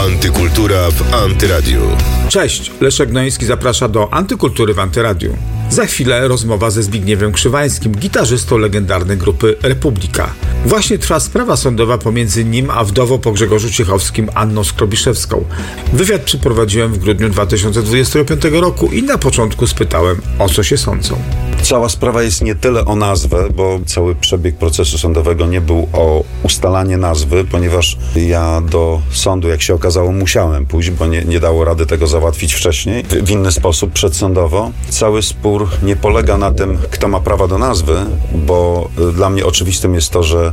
Antykultura w Antyradiu. Cześć, Leszek Gnoński zaprasza do Antykultury w Antyradiu. Za chwilę rozmowa ze Zbigniewem Krzywańskim, gitarzystą legendarnej grupy Republika. Właśnie trwa sprawa sądowa pomiędzy nim a wdową po Grzegorzu Ciechowskim Anną Skrobiszewską. Wywiad przeprowadziłem w grudniu 2025 roku i na początku spytałem, o co się sądzą. Cała sprawa jest nie tyle o nazwę, bo cały przebieg procesu sądowego nie był o ustalanie nazwy, ponieważ ja do sądu, jak się okazało, musiałem pójść, bo nie dało rady tego załatwić wcześniej, w inny sposób, przedsądowo. Cały spór nie polega na tym, kto ma prawa do nazwy, bo dla mnie oczywistym jest to, że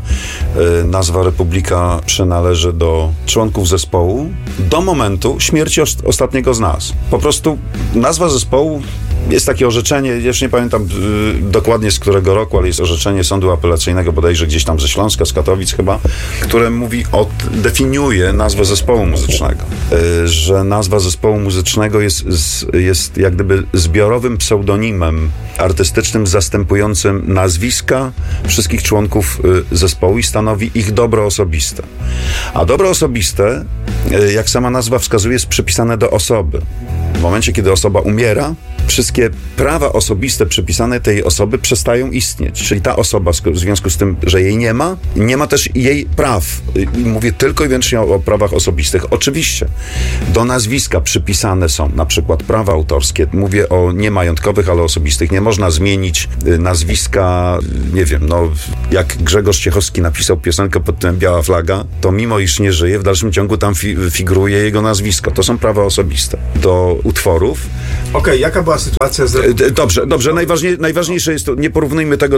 nazwa Republika przynależy do członków zespołu do momentu śmierci ostatniego z nas. Po prostu nazwa zespołu jest takie orzeczenie, jeszcze nie pamiętam dokładnie z którego roku, ale jest orzeczenie sądu apelacyjnego, bodajże gdzieś tam ze Śląska, z Katowic chyba, które mówi, definiuje nazwę zespołu muzycznego. Że nazwa zespołu muzycznego jest jak gdyby zbiorowym pseudonimem artystycznym zastępującym nazwiska wszystkich członków zespołu i stanowi ich dobro osobiste. A dobro osobiste, jak sama nazwa wskazuje, jest przypisane do osoby. W momencie, kiedy osoba umiera, wszystkie prawa osobiste przypisane tej osoby przestają istnieć. Czyli ta osoba, w związku z tym, że jej nie ma też jej praw. Mówię tylko i wyłącznie o prawach osobistych. Oczywiście do nazwiska przypisane są na przykład prawa autorskie. Mówię o niemajątkowych, ale osobistych. Nie można zmienić nazwiska, nie wiem, jak Grzegorz Ciechowski napisał piosenkę pod tytułem Biała flaga, to mimo iż nie żyje, w dalszym ciągu tam figuruje jego nazwisko. To są prawa osobiste. Do utworów. Okej, jaka była sytuacja z... Dobrze. Najważniejsze jest to, nie porównujmy tego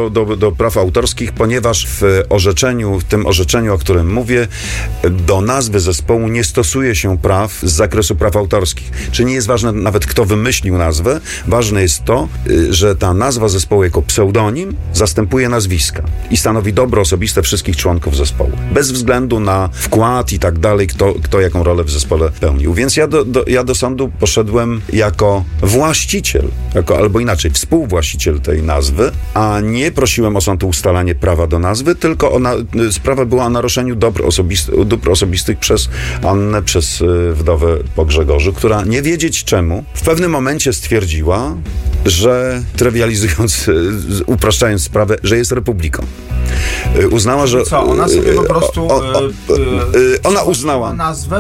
do praw autorskich, ponieważ w tym orzeczeniu, o którym mówię, do nazwy zespołu nie stosuje się praw z zakresu praw autorskich. Czyli nie jest ważne nawet, kto wymyślił nazwę. Ważne jest to, że ta nazwa zespołu jako pseudonim zastępuje nazwiska i stanowi dobro osobiste wszystkich członków zespołu. Bez względu na wkład i tak dalej, kto jaką rolę w zespole pełnił. Więc ja do sądu poszedłem jako właściciel, albo inaczej, współwłaściciel tej nazwy, a nie prosiłem o sąd o ustalanie prawa do nazwy, tylko sprawa była o naruszeniu dóbr osobistych przez Annę, przez wdowę po Grzegorzu, która nie wiedzieć czemu w pewnym momencie stwierdziła, że trywializując, upraszczając sprawę, że jest republiką. Uznała, że... Co, ona sobie po prostu... Ona uznała...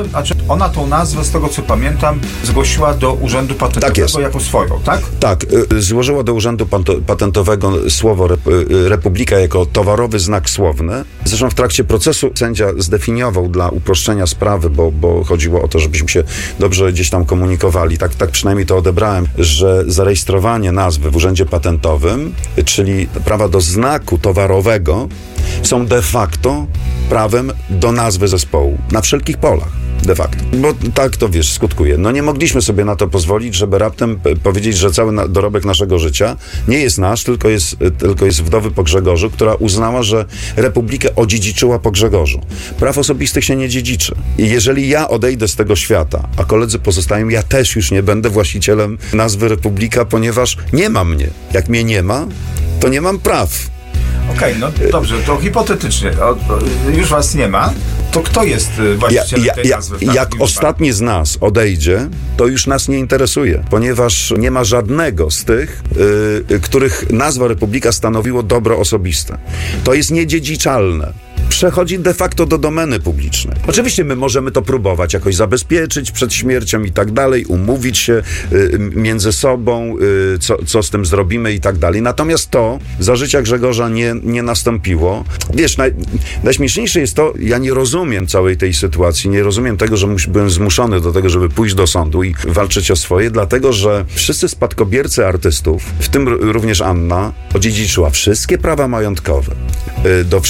Ona tą nazwę, z tego co pamiętam, zgłosiła do Urzędu Patentowego jako swoją, tak? Tak, złożyła do Urzędu Patentowego słowo Republika jako towarowy znak słowny. Zresztą w trakcie procesu sędzia zdefiniował dla uproszczenia sprawy, bo chodziło o to, żebyśmy się dobrze gdzieś tam komunikowali. Tak przynajmniej to odebrałem, że zarejestrowanie nazwy w Urzędzie Patentowym, czyli prawa do znaku towarowego, są de facto prawem do nazwy zespołu na wszelkich polach. De facto. Bo tak to, skutkuje. Nie mogliśmy sobie na to pozwolić, żeby raptem powiedzieć, że cały dorobek naszego życia nie jest nasz, tylko jest wdowy po Grzegorzu, która uznała, że Republikę odziedziczyła po Grzegorzu. Praw osobistych się nie dziedziczy. I jeżeli ja odejdę z tego świata, a koledzy pozostają, ja też już nie będę właścicielem nazwy Republika, ponieważ nie ma mnie. Jak mnie nie ma, to nie mam praw. Okej, dobrze, to hipotetycznie. Już was nie ma. To kto jest właścicielem tej nazwy? Jak ostatni z nas odejdzie, to już nas nie interesuje, ponieważ nie ma żadnego z tych, których nazwa Republika stanowiło dobro osobiste. To jest niedziedziczalne. Przechodzi de facto do domeny publicznej. Oczywiście my możemy to próbować jakoś zabezpieczyć przed śmiercią i tak dalej, umówić się między sobą, co z tym zrobimy i tak dalej. Natomiast to za życia Grzegorza nie nastąpiło. Najśmieszniejsze jest to, ja nie rozumiem całej tej sytuacji, nie rozumiem tego, że byłem zmuszony do tego, żeby pójść do sądu i walczyć o swoje, dlatego, że wszyscy spadkobiercy artystów, w tym również Anna, odziedziczyła wszystkie prawa majątkowe do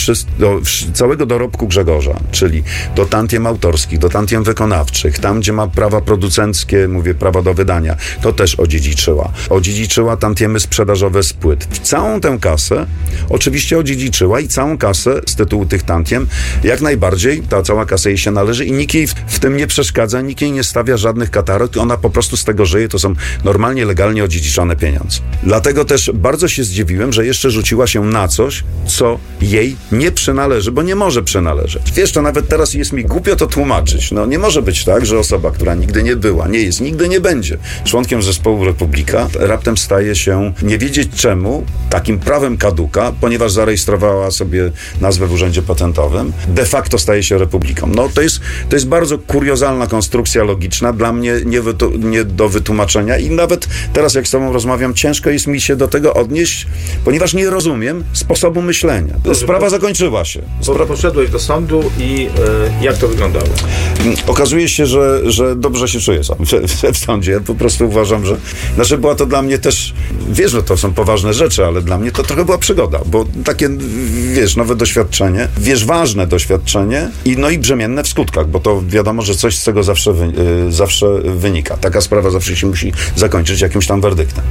całego dorobku Grzegorza, czyli do tantiem autorskich, do tantiem wykonawczych, tam gdzie ma prawa producenckie, mówię prawa do wydania, to też odziedziczyła. Odziedziczyła tantiemy sprzedażowe z płyt. Całą tę kasę oczywiście odziedziczyła i całą kasę z tytułu tych tantiem jak najbardziej, ta cała kasa jej się należy i nikt jej w tym nie przeszkadza, nikt jej nie stawia żadnych katarek, ona po prostu z tego żyje, to są normalnie, legalnie odziedziczone pieniądze. Dlatego też bardzo się zdziwiłem, że jeszcze rzuciła się na coś, co jej nie przynależy, bo bo nie może przynależeć. Wiesz, to nawet teraz jest mi głupio to tłumaczyć. No nie może być tak, że osoba, która nigdy nie była, nie jest, nigdy nie będzie członkiem zespołu Republika, raptem staje się, nie wiedzieć czemu, takim prawem kaduka, ponieważ zarejestrowała sobie nazwę w Urzędzie Patentowym, de facto staje się Republiką. No to jest bardzo kuriozalna konstrukcja logiczna, dla mnie nie do wytłumaczenia i nawet teraz, jak z tobą rozmawiam, ciężko jest mi się do tego odnieść, ponieważ nie rozumiem sposobu myślenia. Sprawa zakończyła się. Poszedłeś do sądu i jak to wyglądało? Okazuje się, że dobrze się czuję sam w sądzie. Ja po prostu uważam, że była to dla mnie też, wiesz, że to są poważne rzeczy, ale dla mnie to trochę była przygoda, bo takie, wiesz, nowe doświadczenie, ważne doświadczenie i brzemienne w skutkach, bo to wiadomo, że coś z tego zawsze wynika. Taka sprawa zawsze się musi zakończyć jakimś tam werdyktem.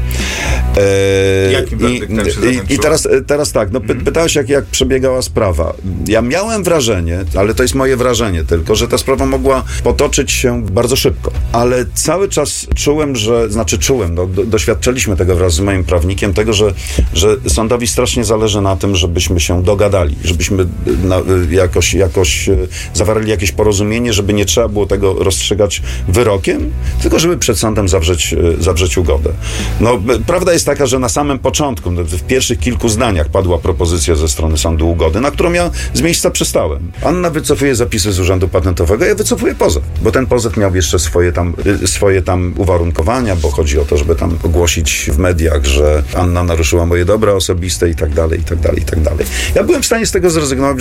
Jakim werdyktem się zakończyło? I teraz tak, pytałeś, jak przebiegała sprawa. Ja miałem wrażenie, ale to jest moje wrażenie tylko, że ta sprawa mogła potoczyć się bardzo szybko. Ale cały czas doświadczyliśmy tego wraz z moim prawnikiem, tego, że sądowi strasznie zależy na tym, żebyśmy się dogadali, żebyśmy jakoś zawarli jakieś porozumienie, żeby nie trzeba było tego rozstrzygać wyrokiem, tylko żeby przed sądem zawrzeć ugodę. No, prawda jest taka, że na samym początku, w pierwszych kilku zdaniach padła propozycja ze strony sądu ugody, na którą ja z miejsca przystałem. Anna wycofuje zapisy z Urzędu Patentowego, ja wycofuję pozew, bo ten pozew miał jeszcze swoje tam uwarunkowania, bo chodzi o to, żeby tam ogłosić w mediach, że Anna naruszyła moje dobra osobiste i tak dalej, i tak dalej, i tak dalej. Ja byłem w stanie z tego zrezygnować,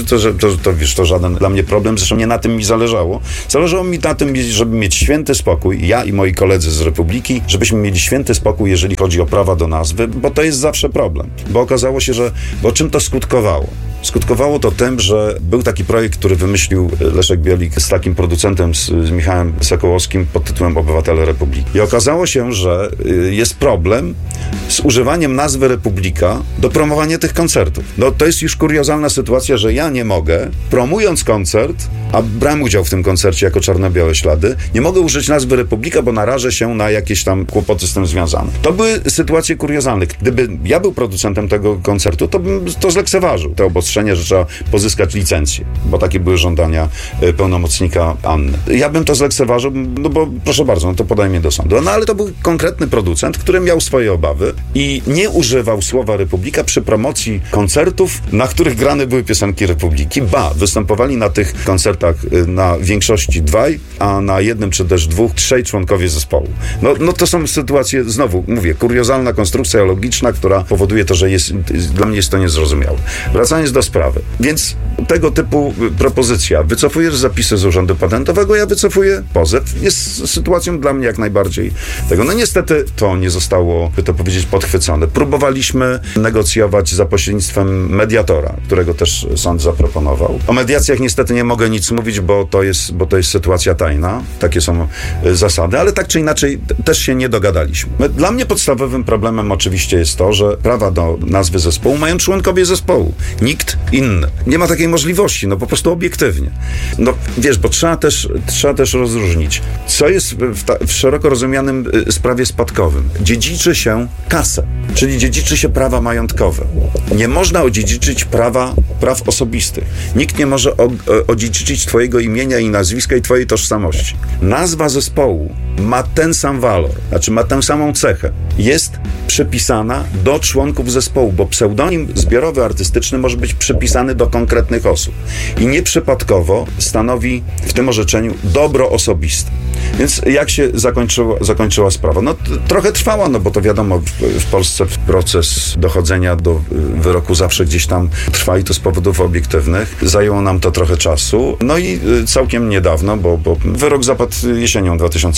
to żaden dla mnie problem, zresztą nie na tym mi zależało. Zależało mi na tym, żeby mieć święty spokój, ja i moi koledzy z Republiki, żebyśmy mieli święty spokój, jeżeli chodzi o prawa do nazwy, bo to jest zawsze problem. Bo okazało się, bo czym to skutkowało? Skutkowało to tym, że był taki projekt, który wymyślił Leszek Bielik z takim producentem, z Michałem Sokołowskim pod tytułem Obywatele Republiki. I okazało się, że jest problem z używaniem nazwy Republika do promowania tych koncertów. No to jest już kuriozalna sytuacja, że ja nie mogę, promując koncert, a brałem udział w tym koncercie jako Czarno-Białe Ślady, nie mogę użyć nazwy Republika, bo narażę się na jakieś tam kłopoty z tym związane. To były sytuacje kuriozalne. Gdyby ja był producentem tego koncertu, to bym to zlekceważył. Te obostrzenia, że trzeba pozyskać licencję, bo takie były żądania pełnomocnika Anny. Ja bym to zlekceważył, no bo proszę bardzo, no to podaj mnie do sądu. No ale to był konkretny producent, który miał swoje obawy i nie używał słowa Republika przy promocji koncertów, na których grane były piosenki Republiki. Występowali na tych koncertach na większości dwaj, a na jednym czy też dwóch, trzej członkowie zespołu. No to są sytuacje, znowu mówię, kuriozalna konstrukcja logiczna, która powoduje to, że dla mnie jest to niezrozumiałe. Wracając do sprawy. Więc tego typu propozycja. Wycofujesz zapisy z Urzędu Patentowego, ja wycofuję pozew. Jest sytuacją dla mnie jak najbardziej tego. No niestety to nie zostało, by to powiedzieć, podchwycone. Próbowaliśmy negocjować za pośrednictwem mediatora, którego też sąd zaproponował. O mediacjach niestety nie mogę nic mówić, bo to jest sytuacja tajna. Takie są zasady, ale tak czy inaczej też się nie dogadaliśmy. Dla mnie podstawowym problemem oczywiście jest to, że prawa do nazwy zespołu mają członkowie zespołu. Nikt inny. Nie ma takiej możliwości, no po prostu obiektywnie. No wiesz, bo trzeba też rozróżnić, co jest w szeroko rozumianym sprawie spadkowym. Dziedziczy się kasę, czyli dziedziczy się prawa majątkowe. Nie można odziedziczyć praw osobistych. Nikt nie może odziedziczyć twojego imienia i nazwiska i twojej tożsamości. Nazwa zespołu ma ten sam walor, znaczy ma tę samą cechę. Jest przypisana do członków zespołu, bo pseudonim zbiorowy artystyczny może być przypisany do konkretnych osób. I nieprzypadkowo stanowi w tym orzeczeniu dobro osobiste. Więc jak się zakończyła sprawa? No trochę trwała, no bo to wiadomo, w Polsce proces dochodzenia do wyroku zawsze gdzieś tam trwa i to z powodów obiektywnych. Zajęło nam to trochę czasu. No i całkiem niedawno, bo wyrok zapadł jesienią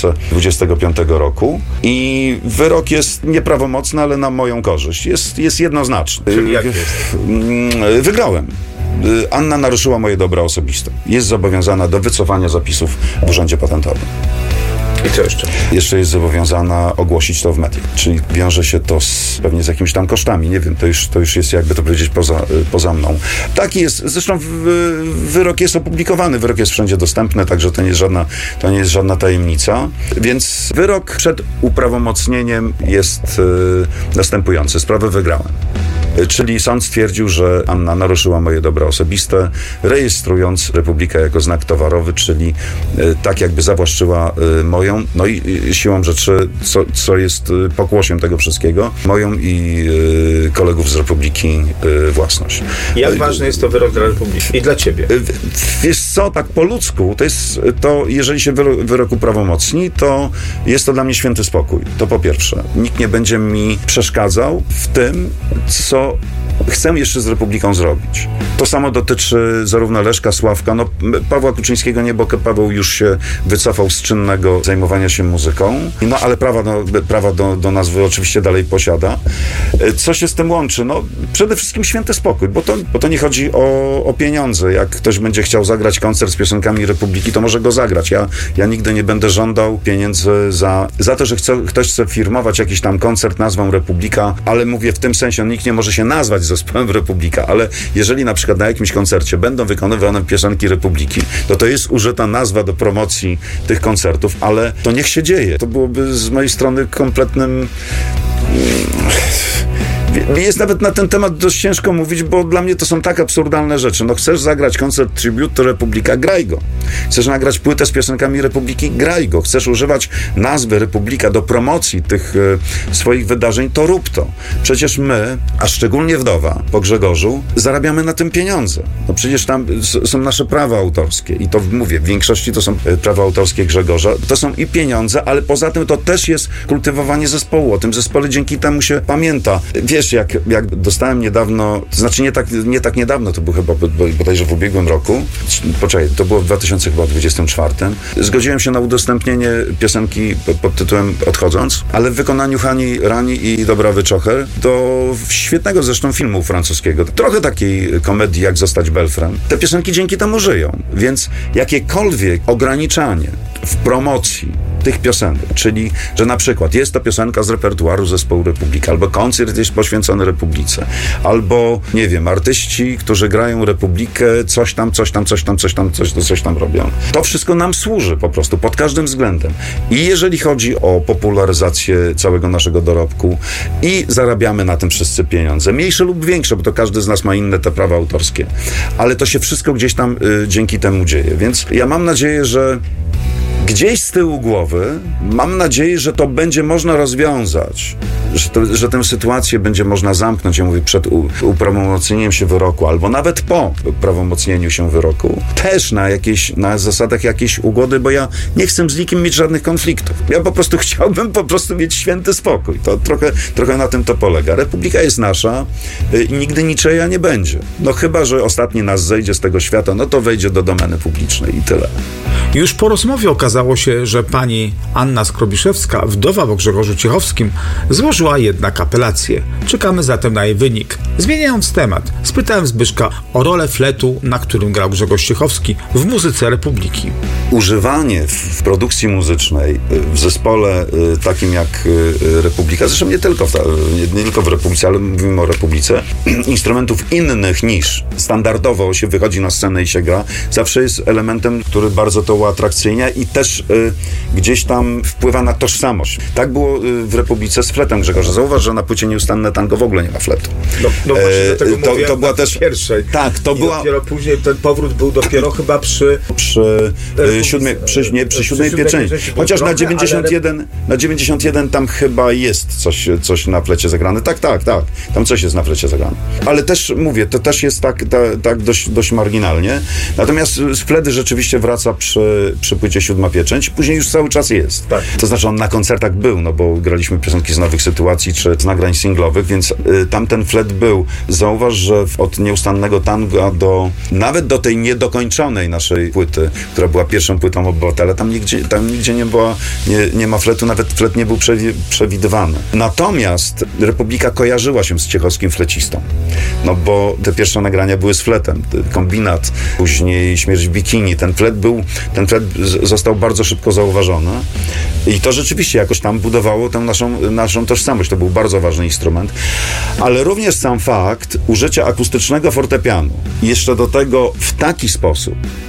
2025 roku i wyrok jest nieprawomocny, ale na moją korzyść. Jest jednoznaczny. Czyli jak jest? Wygrałem. Anna naruszyła moje dobra osobiste. Jest zobowiązana do wycofania zapisów w Urzędzie Patentowym. I co jeszcze? Jeszcze jest zobowiązana ogłosić to w mediach. Czyli wiąże się to pewnie z jakimiś tam kosztami. Nie wiem, to już jest, jakby to powiedzieć, poza mną. Taki jest. Zresztą wyrok jest opublikowany. Wyrok jest wszędzie dostępny, także to nie jest żadna tajemnica. Więc wyrok przed uprawomocnieniem jest następujący. Sprawę wygrałem. Czyli sąd stwierdził, że Anna naruszyła moje dobra osobiste, rejestrując Republikę jako znak towarowy, czyli tak jakby zawłaszczyła moją, no i siłą rzeczy, co jest pokłosiem tego wszystkiego, moją i kolegów z Republiki własność. Jak ważny jest to wyrok dla Republiki i dla ciebie? Wiesz co, tak po ludzku, to jeżeli się wyrok uprawomocni, to jest to dla mnie święty spokój. To po pierwsze. Nikt nie będzie mi przeszkadzał w tym, co chcę jeszcze z Republiką zrobić. To samo dotyczy zarówno Leszka, Sławka, Pawła Kuczyńskiego nie, bo Paweł już się wycofał z czynnego zajmowania się muzyką, ale prawa do nazwy oczywiście dalej posiada. Co się z tym łączy? Przede wszystkim święty spokój, bo to nie chodzi o pieniądze. Jak ktoś będzie chciał zagrać koncert z piosenkami Republiki, to może go zagrać. Ja nigdy nie będę żądał pieniędzy za to, że ktoś chce firmować jakiś tam koncert nazwą Republika, ale mówię w tym sensie, nikt nie może się nazwać zespołem Republika, ale jeżeli na przykład na jakimś koncercie będą wykonywane piosenki Republiki, to jest użyta nazwa do promocji tych koncertów, ale to niech się dzieje. To byłoby z mojej strony kompletnym... Jest nawet na ten temat dość ciężko mówić, bo dla mnie to są tak absurdalne rzeczy. Chcesz zagrać koncert Tribute to Republika, graj go. Chcesz nagrać płytę z piosenkami Republiki, graj go. Chcesz używać nazwy Republika do promocji tych swoich wydarzeń, to rób to. Przecież my, a szczególnie Wdowa po Grzegorzu, zarabiamy na tym pieniądze. Przecież tam są nasze prawa autorskie i to mówię, w większości to są prawa autorskie Grzegorza. To są i pieniądze, ale poza tym to też jest kultywowanie zespołu. O tym zespole dzięki temu się pamięta. Wiesz, jak dostałem niedawno, to znaczy nie tak niedawno, to było chyba bodajże w ubiegłym roku, to było w 2024, zgodziłem się na udostępnienie piosenki pod tytułem Odchodząc, ale w wykonaniu Hani Rani i Dobra Wyczocher do świetnego zresztą filmu francuskiego. Trochę takiej komedii jak Zostać Belfrem. Te piosenki dzięki temu żyją, więc jakiekolwiek ograniczanie w promocji tych piosenek, czyli, że na przykład jest to piosenka z repertuaru zespołu Republika, albo koncert jest poświęcony Republice, albo, nie wiem, artyści, którzy grają Republikę, coś tam robią. To wszystko nam służy po prostu, pod każdym względem. I jeżeli chodzi o popularyzację całego naszego dorobku i zarabiamy na tym wszyscy pieniądze, mniejsze lub większe, bo to każdy z nas ma inne te prawa autorskie, ale to się wszystko gdzieś tam dzięki temu dzieje. Więc ja mam nadzieję, że gdzieś z tyłu głowy mam nadzieję, że to będzie można rozwiązać, że tę sytuację będzie można zamknąć, ja mówię, przed uprawomocnieniem się wyroku, albo nawet po uprawomocnieniu się wyroku, też na zasadach jakiejś ugody, bo ja nie chcę z nikim mieć żadnych konfliktów. Ja po prostu chciałbym mieć święty spokój. To trochę na tym to polega. Republika jest nasza i nigdy niczyja nie będzie. Chyba że ostatni nas zejdzie z tego świata, to wejdzie do domeny publicznej i tyle. Już po rozmowie okazało się, że pani Anna Skrobiszewska, wdowa po Grzegorzu Ciechowskim, złożyła jednak apelację. Czekamy zatem na jej wynik. Zmieniając temat, spytałem Zbyszka o rolę fletu, na którym grał Grzegorz Ciechowski w muzyce Republiki. Używanie w produkcji muzycznej, w zespole takim jak Republika, zresztą nie tylko w Republice, ale mówimy o Republice, instrumentów innych niż standardowo się wychodzi na scenę i się gra, zawsze jest elementem, który bardzo to uatrakcyjnia i też gdzieś tam wpływa na tożsamość. Tak było w Republice z fletem Grzegorza. Zauważ, że na płycie Nieustanne Tango w ogóle nie ma fletu. Właśnie dlatego mówię, to była też pierwszej. Tak, to była... Dopiero później ten powrót był dopiero chyba przy siódmej pieczęci. Chociaż na 91 tam chyba jest coś na flecie zagrane. Tak. Tam coś jest na flecie zagrane. Ale też mówię, to też jest tak dość marginalnie. Natomiast flet rzeczywiście wraca przy płycie Siódma Pieczęć. Później już cały czas jest. Tak. To znaczy on na koncertach był, bo graliśmy piosenki z nowych sytuacji czy z nagrań singlowych, więc tamten flet był. Zauważ, że od Nieustannego Tanga nawet do tej niedokończonej naszej płyty, która była pierwszą płytą Obywatele, tam nigdzie nie ma fletu, nawet flet nie był przewidywany. Natomiast Republika kojarzyła się z ciechowskim flecistą. Bo te pierwsze nagrania były z fletem. Kombinat, później Śmierć w bikini. Ten flet został bardzo szybko zauważony i to rzeczywiście jakoś tam budowało tę naszą tożsamość. To był bardzo ważny instrument, ale również sam fakt użycia akustycznego fortepianu i jeszcze do tego w taki sposób,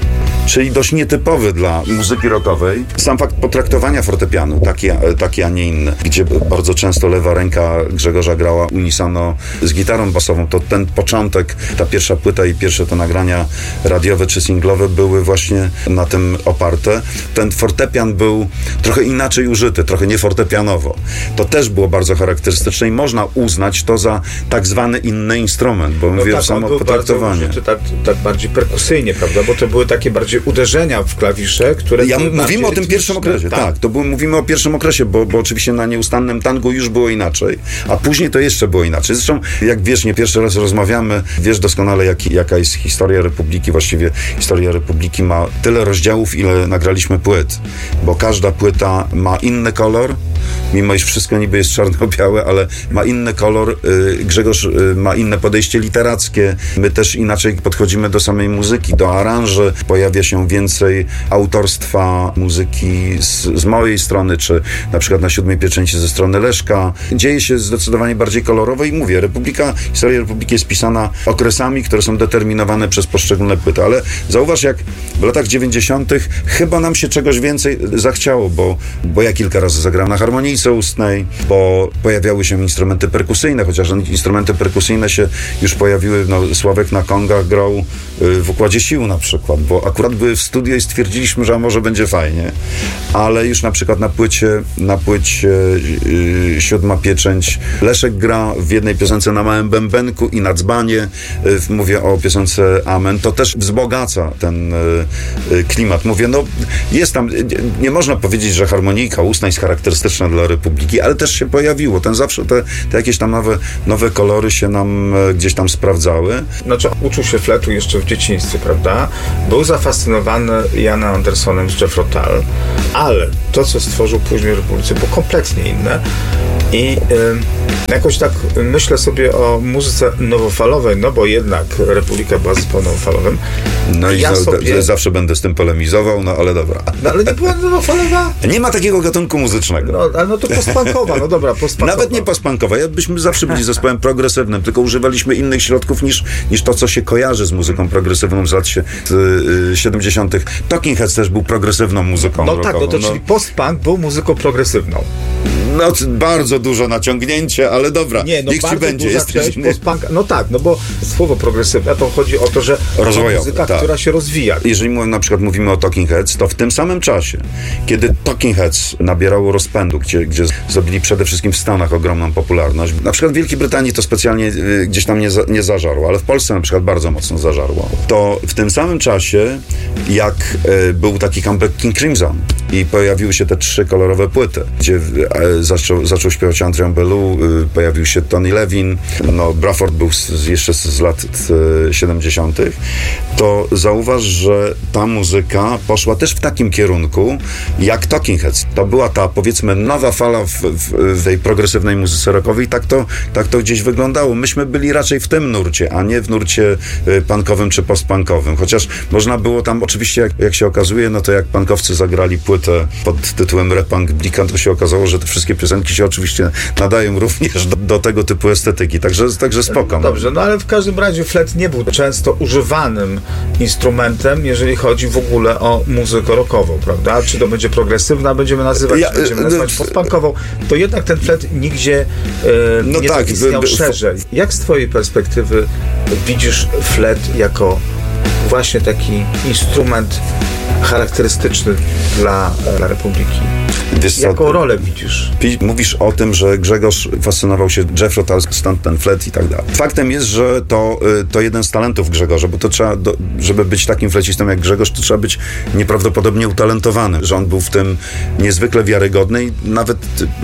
czyli dość nietypowy dla muzyki rockowej. Sam fakt potraktowania fortepianu, taki a nie inny, gdzie bardzo często lewa ręka Grzegorza grała unisono z gitarą basową, to ten początek, ta pierwsza płyta i pierwsze te nagrania radiowe czy singlowe były właśnie na tym oparte. Ten fortepian był trochę inaczej użyty, trochę niefortepianowo. To też było bardzo charakterystyczne i można uznać to za tak zwany inny instrument, bo mówię o samo potraktowanie. Tak bardziej perkusyjnie, prawda? Bo to były takie bardziej uderzenia w klawisze, które... Mówimy o tym pierwszym okresie, tak. Mówimy o pierwszym okresie, bo oczywiście na Nieustannym Tangu już było inaczej, a później to jeszcze było inaczej. Zresztą, jak wiesz, nie pierwszy raz rozmawiamy, wiesz doskonale, jaka jest historia Republiki. Właściwie historia Republiki ma tyle rozdziałów, ile nagraliśmy płyt, bo każda płyta ma inny kolor, mimo iż wszystko niby jest czarno-białe, ale ma inny kolor. Grzegorz ma inne podejście literackie. My też inaczej podchodzimy do samej muzyki, do aranży. Pojawia się więcej autorstwa muzyki z mojej strony, czy na przykład na Siódmej Pieczęci ze strony Leszka. Dzieje się zdecydowanie bardziej kolorowo i mówię, historia Republiki jest pisana okresami, które są determinowane przez poszczególne płyty, ale zauważ, jak w latach 90. chyba nam się czegoś więcej zachciało, bo ja kilka razy zagrałem na harmonijce ustnej, bo pojawiały się instrumenty perkusyjne, chociaż instrumenty perkusyjne się już pojawiły, Sławek na kongach grał w Układzie Sił na przykład, bo akurat były w studiu i stwierdziliśmy, że może będzie fajnie, ale już na przykład na płycie Siódma Pieczęć Leszek gra w jednej piosence na małym bębenku i na dzbanie, mówię o piosence Amen, to też wzbogaca ten klimat. Mówię, jest tam, nie można powiedzieć, że harmonijka ustna jest charakterystyczna dla Republiki, ale też się pojawiło. Zawsze te jakieś tam nowe kolory się nam gdzieś tam sprawdzały. Uczył się fletu jeszcze w dzieciństwie, prawda? Był zafascynowany Janem Andersonem z Jethro Tull, ale to, co stworzył później w Republice, było kompletnie inne. I jakoś tak myślę sobie o muzyce nowofalowej, bo jednak Republika była zespołem nowofalowym. Zawsze będę z tym polemizował, ale dobra. Ale nie była nowofalowa? Nie ma takiego gatunku muzycznego. To postpunkowa, postpunkowa. Nawet nie postpunkowa. Byśmy zawsze byli zespołem progresywnym, tylko używaliśmy innych środków niż to, co się kojarzy z muzyką progresywną z lat 70. Talking Heads też był progresywną muzyką rockową. Czyli postpunk był muzyką progresywną. Bardzo duże naciągnięcie, ale dobra, niech ci będzie. Bo słowo progresywne, to chodzi o to, że muzyka, która się rozwija. Jeżeli na przykład mówimy o Talking Heads, to w tym samym czasie, kiedy Talking Heads nabierało rozpędu, gdzie zrobili przede wszystkim w Stanach ogromną popularność, na przykład w Wielkiej Brytanii to specjalnie gdzieś tam nie zażarło, ale w Polsce na przykład bardzo mocno zażarło. To w tym samym czasie, jak był taki comeback King Crimson i pojawiły się te 3 kolorowe płyty, gdzie zaczął śpiewać Andrea Bellew, pojawił się Tony Levin, Bruford był jeszcze z lat 70., to zauważ, że ta muzyka poszła też w takim kierunku jak Talking Heads. To była ta, powiedzmy, nowa fala w tej progresywnej muzyce rockowej. Tak to gdzieś wyglądało. Myśmy byli raczej w tym nurcie, a nie w nurcie punkowym czy postpunkowym. Chociaż można było tam, oczywiście, jak się okazuje, to jak punkowcy zagrali płytę pod tytułem Republika, to się okazało, że te wszystkie piosenki się oczywiście nadają również do tego typu estetyki. Także spoko. Dobrze, ale w każdym razie flet nie był często używanym instrumentem, jeżeli chodzi w ogóle o muzykę rockową, prawda? Czy to będzie progresywna, będziemy nazywać postpunkową, to jednak ten flet nigdzie nie istniał szerzej. Jak z twojej perspektywy widzisz flet jako właśnie taki instrument charakterystyczny dla Republiki? Jaką rolę widzisz? Mówisz o tym, że Grzegorz fascynował się Jethro Tull, stąd ten flet i tak dalej. Faktem jest, że to jeden z talentów Grzegorza, bo to trzeba, żeby być takim flecistą jak Grzegorz, to trzeba być nieprawdopodobnie utalentowanym, że on był w tym niezwykle wiarygodny i nawet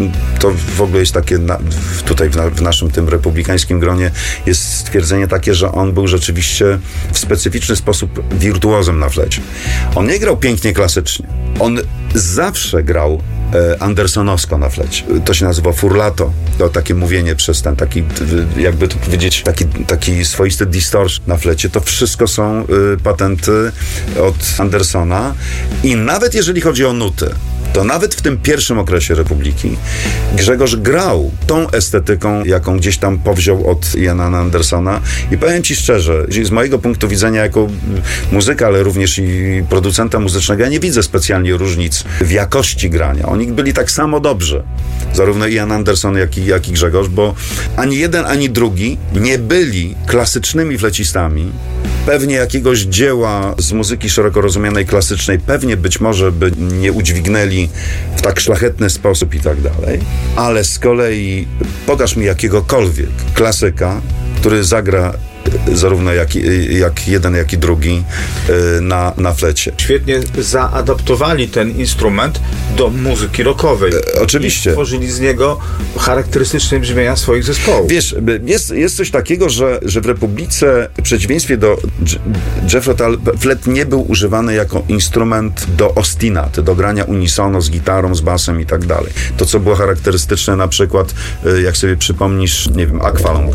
to w ogóle jest takie, tutaj w naszym tym republikańskim gronie jest stwierdzenie takie, że on był rzeczywiście w specyficzny sposób wirtuozem na flecie. On nie grał pięknie klasycznie. On zawsze grał andersonowsko na flecie. To się nazywa furlato. To takie mówienie przez ten taki, jakby to powiedzieć, taki swoisty distortion na flecie. To wszystko są patenty od Andersona i nawet jeżeli chodzi o nuty, to nawet w tym pierwszym okresie Republiki Grzegorz grał tą estetyką, jaką gdzieś tam powziął od Iana Andersona i powiem ci szczerze, z mojego punktu widzenia jako muzyka, ale również i producenta muzycznego, ja nie widzę specjalnie różnic w jakości grania. Oni byli tak samo dobrze, zarówno Ian Anderson, jak i Grzegorz, bo ani jeden, ani drugi nie byli klasycznymi flecistami. Pewnie jakiegoś dzieła z muzyki szeroko rozumianej klasycznej, pewnie być może by nie udźwignęli w tak szlachetny sposób i tak dalej, ale z kolei pokaż mi jakiegokolwiek klasyka, który zagra zarówno jak jeden, jak i drugi na flecie. Świetnie zaadaptowali ten instrument do muzyki rockowej. Oczywiście. I stworzyli z niego charakterystyczne brzmienia swoich zespołów. Wiesz, jest coś takiego, że w Republice, w przeciwieństwie do Jethro Tull, flet nie był używany jako instrument do ostinaty, do grania unisono z gitarą, z basem i tak dalej. To, co było charakterystyczne na przykład, jak sobie przypomnisz, nie wiem, Aqualung.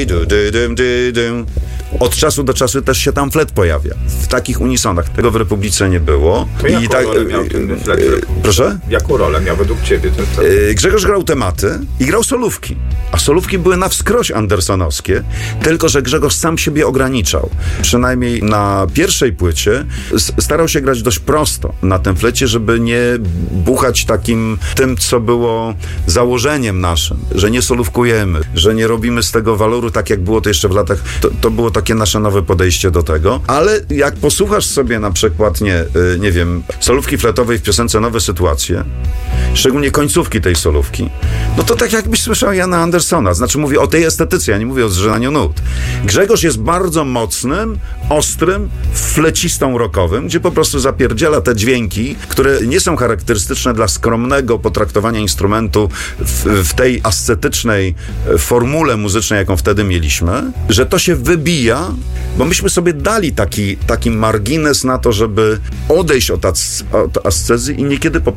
Od czasu do czasu też się tam flet pojawia. W takich unisonach. Tego w Republice nie było. To jaką rolę miał ten flet? Proszę? Jaką rolę miał według ciebie ten flet? Grzegorz grał tematy i grał solówki. A solówki były na wskroś andersonowskie, tylko że Grzegorz sam siebie ograniczał. Przynajmniej na pierwszej płycie starał się grać dość prosto na tym flecie, żeby nie buchać tym, co było założeniem naszym, że nie solówkujemy, że nie robimy z tego waloru tak, jak było to jeszcze w latach. To było takie nasze nowe podejście do tego. Ale jak posłuchasz sobie na przykład, nie wiem, solówki fletowej w piosence Nowe Sytuacje, szczególnie końcówki tej solówki, no to tak jakbyś słyszał Jana Andersona. Znaczy mówię o tej estetyce, ja nie mówię o zżynaniu nut. Grzegorz jest bardzo mocnym, ostrym, flecistą rockowym, gdzie po prostu zapierdziela te dźwięki, które nie są charakterystyczne dla skromnego potraktowania instrumentu w tej ascetycznej formule muzycznej, jaką wtedy mieliśmy, że to się wybija, bo myśmy sobie dali taki margines na to, żeby odejść od ascezy i niekiedy po